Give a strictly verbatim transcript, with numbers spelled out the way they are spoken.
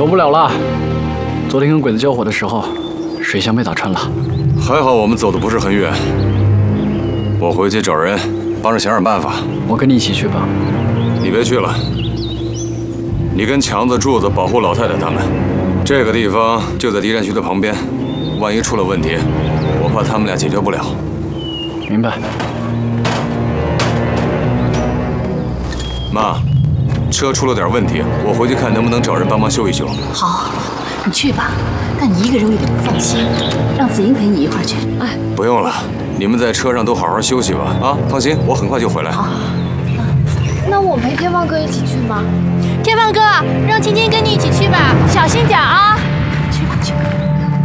走不了了。昨天跟鬼子交火的时候，水箱被打穿了。 还好我们走的不是很远。我回去找人，帮着想想办法。 我跟你一起去吧。 你别去了，你跟强子、柱子保护老太太他们。这个地方就在敌占区的旁边，万一出了问题，我怕他们俩解决不了。 明白。 妈，车出了点问题，我回去看能不能找人帮忙修一修。 好，你去吧，但你一个人我有点不放心，让子英陪你一块儿去。哎， 不用了，你们在车上都好好休息吧。啊，放心，我很快就回来。 好。 那我陪天放哥一起去吗？ 天放哥，让青青跟你一起去吧，小心点啊。